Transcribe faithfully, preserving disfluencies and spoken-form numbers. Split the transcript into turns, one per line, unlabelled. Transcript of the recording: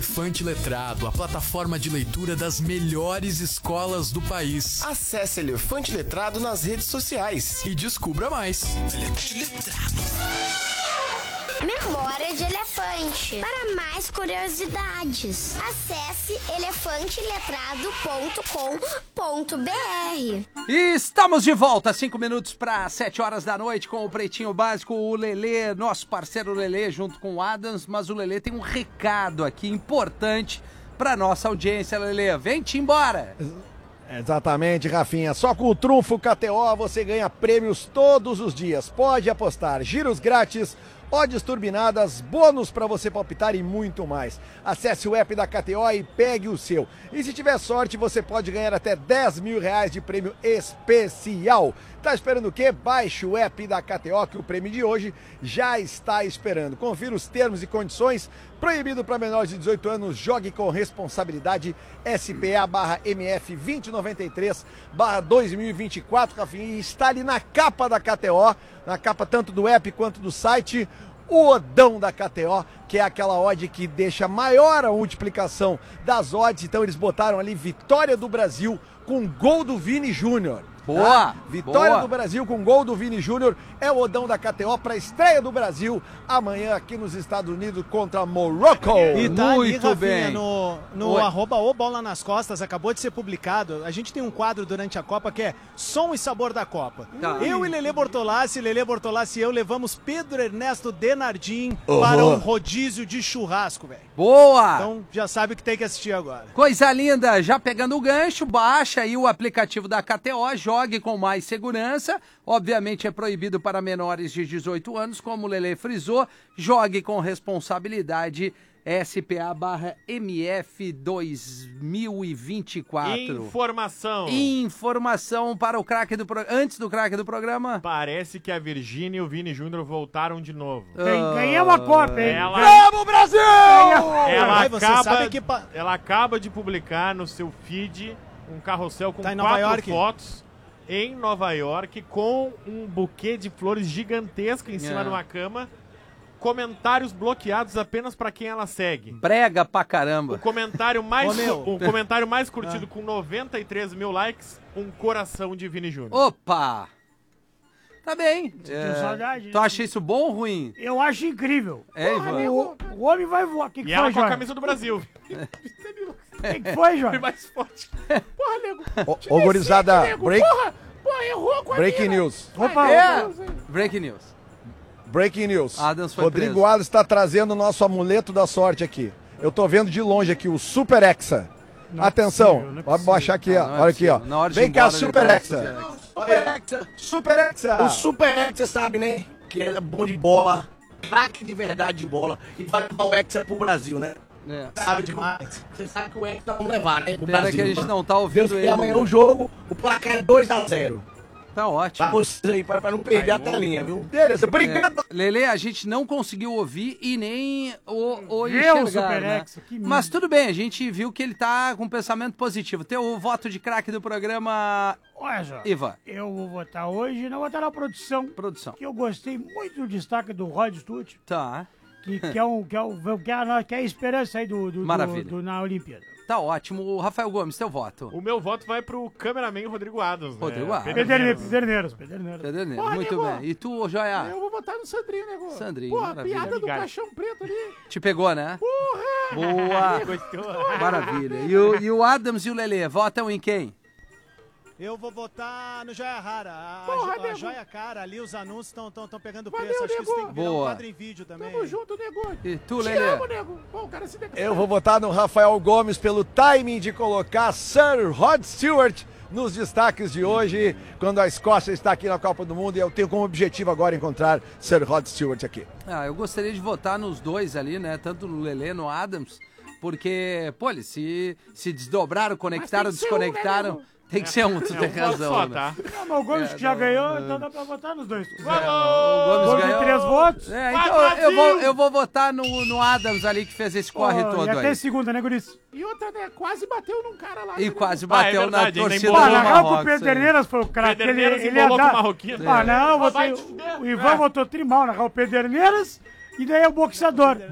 Elefante Letrado, a plataforma de leitura das melhores escolas do país.
Acesse Elefante Letrado nas redes sociais
e descubra mais. Elefante Letrado.
Memória de Elefante. Para mais curiosidades, acesse elefante letrado ponto com ponto b r.
E estamos de volta, cinco minutos para sete horas da noite com o Pretinho Básico, o Lelê, nosso parceiro Lelê, junto com o Adams, mas o Lelê tem um recado aqui importante para nossa audiência, Lelê. Vem-te embora!
Exatamente, Rafinha. Só com o Trunfo K T O você ganha prêmios todos os dias. Pode apostar, giros grátis, odds turbinadas, bônus para você palpitar e muito mais. Acesse o app da K T O e pegue o seu. E se tiver sorte, você pode ganhar até dez mil reais de prêmio especial. Tá esperando o quê? Baixe o app da K T O que o prêmio de hoje já está esperando. Confira os termos e condições. Proibido para menores de dezoito anos, jogue com responsabilidade. S P A barra M F vinte noventa e três barra dois mil e vinte e quatro, Rafinha, e está ali na capa da K T O, na capa tanto do app quanto do site, o odão da K T O, que é aquela odd que deixa maior a multiplicação das odds. Então eles botaram ali vitória do Brasil com gol do Vini Júnior.
Boa!
Tá? Vitória
boa.
do Brasil com gol do Vini Júnior. É o odão da K T O para a estreia do Brasil amanhã aqui nos Estados Unidos contra Morocco.
E tá
Muito
ali, Rafinha,
bem.
no, no arroba o Bola nas Costas, acabou de ser publicado. A gente tem um quadro durante a Copa que é Som e Sabor da Copa.
Tá.
Eu e Lelê Bortolassi, Lelê Bortolassi e eu levamos Pedro Ernesto Denardim
Uhum.
para um rodízio de churrasco, velho.
Boa!
Então já sabe o que tem que assistir agora.
Coisa linda, já pegando o gancho, baixa aí o aplicativo da K T O, jogue com mais segurança. Obviamente é proibido para menores de dezoito anos, como o Lelê frisou, jogue com responsabilidade. S P A barra M F dois mil e vinte e quatro.
Informação.
Informação para o craque do programa. Antes do craque do programa.
Parece que a Virgínia e o Vini Júnior voltaram de novo.
Ganhamos a Copa, hein?
Ela,
Vamos, Brasil!
ela,
Ai, você
acaba,
sabe que pa-
ela acaba de publicar no seu feed um carrossel com
Tá em Nova
quatro
York?
fotos em Nova York, com um buquê de flores gigantesco em cima
É.
de uma cama. Comentários bloqueados apenas para quem ela segue.
Brega pra
O
caramba.
comentário mais,
Ô, meu.
o comentário mais curtido com noventa e três mil likes, um coração de Vini Júnior.
Opa! Tá bem.
Tenho saudade.
Tu acha isso bom ou ruim?
Eu acho incrível.
É,
Porra,
Ivan?
o, o homem vai voar. O que,
E
que
ela
foi,
com a
Jorge?
camisa do Brasil.
O que, que foi, Jorge?
mais forte. Porra, nego.
Ô, ô, gurizada, break,
Porra, porra, errou com a
breaking
mina.
news.
Opa,
É.
opa.
Breaking news.
Breaking news.
Adams foi
Rodrigo
preso.
Alves está trazendo o nosso amuleto da sorte aqui. Eu tô vendo de longe aqui o Super Hexa.
Não é
Atenção,
possível, não é
pode baixar aqui,
Ah,
ó.
não é
Olha aqui, ó.
possível. Na hora de
Vem
ir
cá,
embora, ele
Super
tá
Hexa.
no
Super Hexa. Super Hexa.
O Super Hexa, sabe, né? Que é bom de bola, craque de verdade de bola. E vai levar o Hexa pro Brasil, né?
É.
Sabe demais. Você sabe que o Hexa vamos levar, né? Pro
Pena
Brasil.
que a gente não tá
Deus
ouvindo
quiser,
ele.
amanhã o jogo, o placar é dois a zero.
Tá
Pra
ótimo.
vocês aí, pra, pra não perder a telinha, viu? Beleza, obrigado.
É. Lelê, a gente não conseguiu ouvir e nem o, o
Viu,
enxergar,
Super
né?
Hexa, que lindo.
Mas tudo bem, a gente viu que ele tá com um pensamento positivo. Teu voto de craque do programa,
Olha só,
Ivan.
eu vou votar hoje e não votar na produção.
Produção.
Que eu gostei muito do destaque do Rod Stewart,
Tá,
que, que, é, um, que, é, um, que, é a, que é a esperança aí do, do,
Maravilha.
do, do na Olimpíada.
tá ótimo. O Rafael Gomes, teu voto.
O meu voto vai pro cameraman Rodrigo Adams. né?
Rodrigo Adams.
Pederneiros, Pederneiros, Pederneiros.
Pederneiros,
Porra,
muito
nego.
bem. E tu, Joia?
Eu vou votar no Sandrinho, nego.
Sandrinho,
Porra,
maravilha.
piada do Obrigado. caixão preto ali.
Te pegou, né?
Porra!
Boa.
Gostou?
Maravilha. E o, e o Adams e o Lelê, votam em quem?
Eu vou votar no Joia Rara. A,
Porra,
a, a
nego.
Joia Cara ali, os anúncios estão pegando
Valeu,
preço. Acho que isso
nego.
tem que virar um
Boa.
quadro em vídeo também.
Tamo junto, nego.
E tu,
Te
Lelê?
amo, nego. Pô, o cara se declara.
Eu vou votar no Rafael Gomes pelo timing de colocar Sir Rod Stewart nos destaques de hoje, quando a Escócia está aqui na Copa do Mundo, e eu tenho como objetivo agora encontrar Sir Rod Stewart aqui.
Ah, eu gostaria de votar nos dois ali, né? Tanto no Lelê, no Adams, porque, pô, eles se, se desdobraram, conectaram,
Mas tem que ser um, né,
desconectaram.
nego?
Tem que ser um, tu
É
tem
um voto
razão.
só,
né?
tá?
Não, mas o Gomes
É,
que já
não,
ganhou,
não.
então dá pra votar nos dois.
O
Vamos!
Gomes
Gomes
ganhou.
de três votos.
É,
Vai,
então eu
Brasil!
vou, eu vou votar no, no Adams ali, que fez esse corre
Pô,
todo
e até
aí.
segunda, né, Guris?
E outra, né? Quase bateu num cara lá.
E
né,
quase
nego? Ah, é
bateu
verdade,
na
ainda
torcida
embolou.
do
Pô, na real que o
Marrocos. é.
Pederneiras foi o craque. Ele,
Pederneiras
ele ia
embolou com
dar...
o Marroquino.
Ah, não,
Vai
votei...
te fuder.
o Ivan
É.
votou trimal, na real, o Pederneiras, e daí é o boxeador.